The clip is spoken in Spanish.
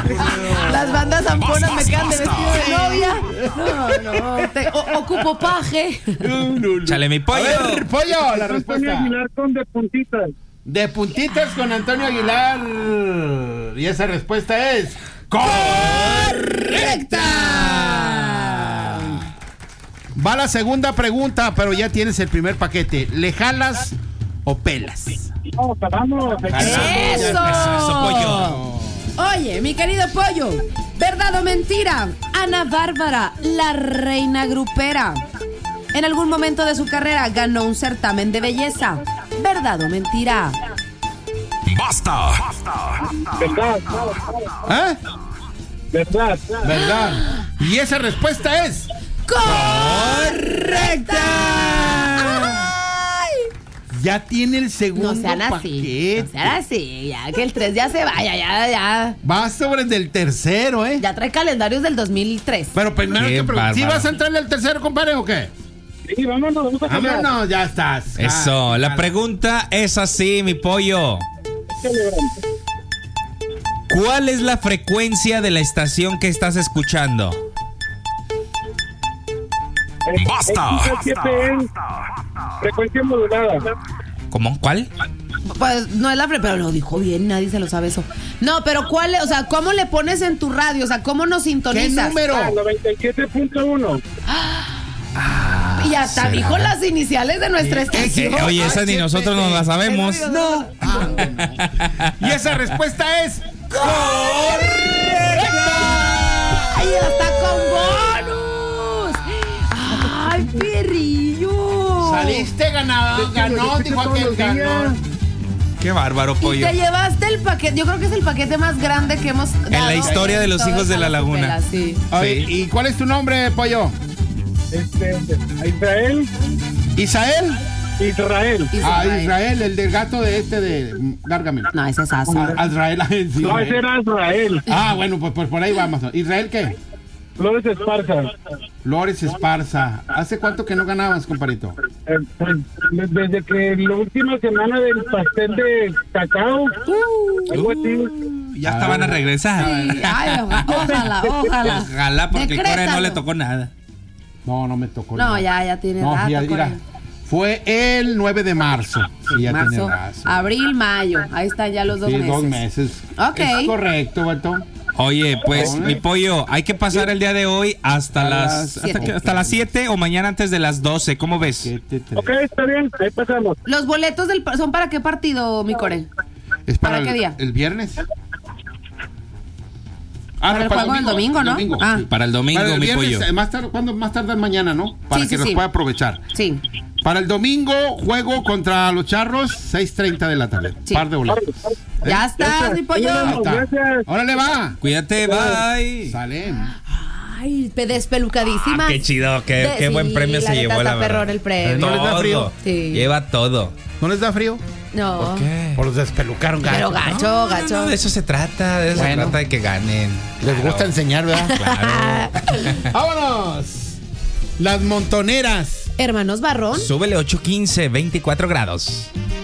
Las bandas zamponas me quedan de vestido de novia. No. Ocupo paje. Chale, mi pollo. A ver, pollo, la respuesta. Antonio Aguilar con de puntitas. De puntitas con Antonio Aguilar. Y esa respuesta es correcta. Va la segunda pregunta, pero ya tienes el primer paquete. ¿Le jalas o pelas? No, vamos. ¡Eso! Pollo. Oye, mi querido pollo, ¿verdad o mentira? Ana Bárbara, la reina grupera, en algún momento de su carrera ganó un certamen de belleza. ¿Verdad o mentira? ¡Basta! ¿Verdad? ¿Eh? ¿Verdad? ¿Verdad? Y esa respuesta es correcta. Ya tiene el segundo No sean así, paquete. no sean así, ya que el 3 ya se vaya, ya. Va sobre el del tercero, ¿eh? Ya trae calendarios del 2003. Pero primero Qué que preguntar, ¿sí bárbaro. vas a entrarle al tercero, compadre, o qué? Sí, vámonos, vamos a jugar. Vámonos, ya estás. Eso, la pregunta es así, mi pollo. ¿Cuál es la frecuencia de la estación que estás escuchando? ¡Basta! XFM, frecuencia modulada. ¿Cómo? ¿Cuál? Pues no es la pero lo dijo bien, nadie se lo sabe eso. No, pero ¿cuál? O sea, ¿cómo le pones en tu radio? O sea, ¿cómo nos ¿Qué sintonizas? número? 97.1. Y hasta ¿será? dijo las iniciales de nuestra estación. Oye, esa ni nosotros nos la sabemos. No. Y esa respuesta es correcta. ¡Ay, hasta con bonus! ¡Ay, perrillo! Saliste ganado, ganó, dijo aquel ganó. Qué bárbaro, Y pollo. te llevaste el paquete, yo creo que es el paquete más grande que hemos dado la historia de los todos hijos de a la laguna. Tela, sí. Oye, ¿y cuál es tu nombre, pollo? Israel. ¿Isael? Israel. Israel, el del gato de Gárgame. No, ese es Asa. Israel. Sí. No, ese era Israel. Bueno, pues por ahí vamos. ¿Israel qué? Flores Esparza. Flores Esparza. ¿Hace cuánto que no ganabas, compadrito? Pues, desde que la última semana del pastel de cacao. Algo así. Ya estaban a regresar. Ay, ojalá. Ojalá, porque el core no Decrétalo. le tocó nada. No me tocó. No, nada. ya tiene No, rato. mira, Corea. fue el 9 de marzo. Sí, ya Marzo, tiene razón. abril, mayo. Ahí están ya los 2 Sí, meses. 2 meses. Ok. Es correcto, Beto. Oye, pues, Ole. mi pollo, hay que pasar el día de hoy hasta siete. hasta las 7 o mañana antes de las 12. ¿Cómo ves? Ok, está bien, ahí pasamos. Los boletos son para qué partido, mi core? ¿Es ¿Para qué día? El viernes. Para el juego del domingo, ¿no? Ah. sí. Para el domingo, Para el mi viernes, pollo. más tarde mañana, ¿no? Para Sí, que sí, los sí. pueda aprovechar. Sí. Para el domingo, juego contra los Charros, 6:30 de la tarde. Sí. Par de boletos. Ya estás, mi pollo. Ahí está. Gracias. Órale, va. Cuídate, bye. Sale. Ay, despelucadísima. Qué chido, qué buen premio se llevó, la verdad. perrón el premio. ¿No les da frío? Todo. Sí. Lleva todo. ¿No les da frío? No. ¿Por qué? Por los despelucaron Pero gacho. gacho. No, de eso se trata, de eso Bueno. se trata de que ganen. Les Claro, gusta enseñar, ¿verdad? Claro. ¡Vámonos! Las montoneras. Hermanos Barrón. Súbele 8:15, 24 grados.